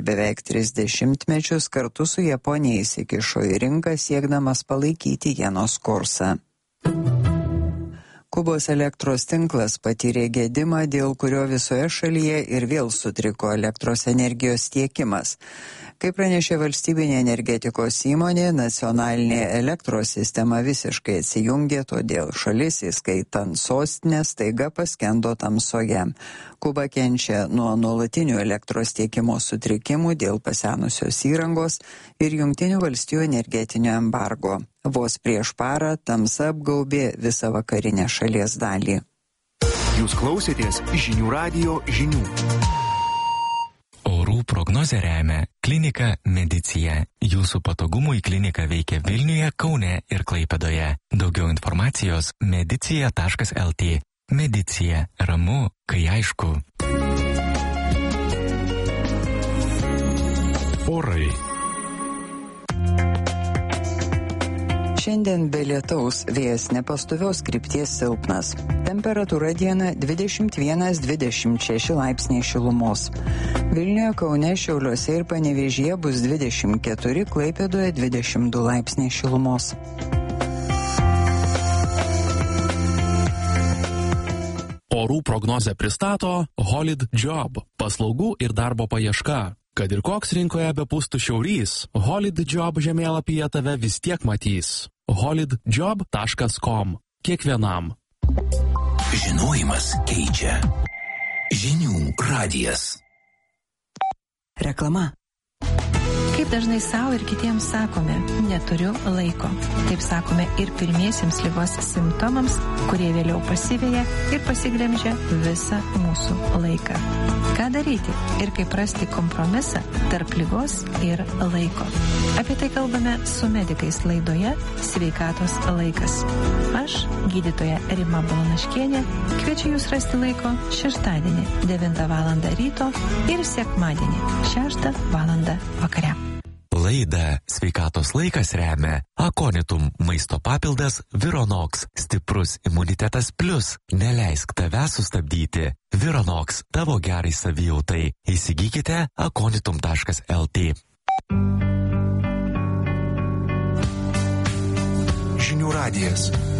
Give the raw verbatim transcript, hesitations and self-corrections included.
per beveik tris dešimtmečius kartu su Japonija įsikišo į rinką siekdamas palaikyti jenos kursą. Kubos elektros tinklas patyrė gedimą, dėl kurio visoje šalyje ir vėl sutriko elektros energijos tiekimas. Kaip pranešė valstybinė energetikos įmonė, nacionalinė elektros sistema visiškai atsijungė, todėl šalis, įskaitant sostinę, staiga paskendo tamsoje. Kuba kenčia nuo nuolatinių elektros tiekimo sutrikimų dėl pasenusios įrangos ir Jungtinių valstijų energetinio embargo. Vos prieš parą tamsa apgaubė visą vakarinę šalies dalį. Jūs klausėtės žinių radijo žinių. Orų prognozę remia klinika Medicija. Jūsų patogumui klinika veikia Vilniuje, Kaune ir Klaipėdoje. Daugiau informacijos medicija taškas lt. Medicija. Ramu, kai aišku. Orai. Šiandien be lietaus, vėjas nepastovios krypties silpnas. Temperatūra dieną dvidešimt vienas dvidešimt šeši laipsniai šilumos. Vilniuje, Kaune, Šiauliuose ir Panevėžyje bus dvidešimt keturi, Klaipėdoje dvidešimt du laipsniai šilumos. Orų prognozę pristato Holid Job – paslaugų ir darbo paieška. Kad ir koks rinkoje bepūstų šiaurys, Holid Job žemėlapyje tave vis tiek matys. holid job taškas com. Kiekvienam. Žinojimas keičia. Žinių radijas. Reklama. Kaip dažnai savo ir kitiems sakome, neturiu laiko. Taip sakome ir pirmiesiems ligos simptomams, kurie vėliau pasiveja ir pasigremžia visą mūsų laiką. Ką daryti ir kaip rasti kompromisą tarp ligos ir laiko? Apie tai kalbame su medikais laidoje Sveikatos laikas. Aš, gydytoja Rima Balanaškienė, kviečiu jūs rasti laiko šeštadienį devintą valandą ryto ir sekmadienį šeštą valandą vakare. Laidą Sveikatos laikas remia Akonitum maisto papildas Vironox. Stiprus imunitetas plus. Neleisk tavęs sustabdyti. Vironox, tavo gerai savijautai. Įsigykite akonitum taškas lt. Žinių radijas.